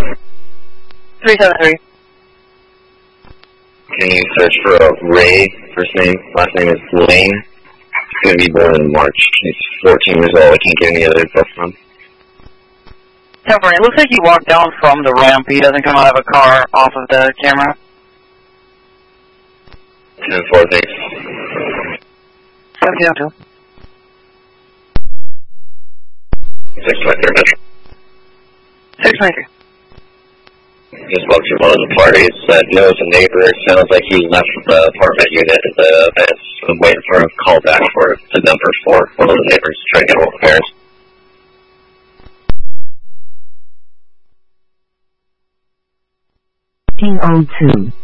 373. Can you search for Ray? First name, last name is Lane. He's going to be born in March. He's 14 years old. I can't get any other info from him. California, it looks like he walked down from the ramp. He doesn't come out of a car off of the camera. 10-4, thanks. Okay, okay. 623, Metro. 623. Just spoke to one of the parties that knows a neighbor. It sounds like he left the apartment unit at the events. I'm waiting for a call back for the number for one of the neighbors trying to get hold of parents. 1802.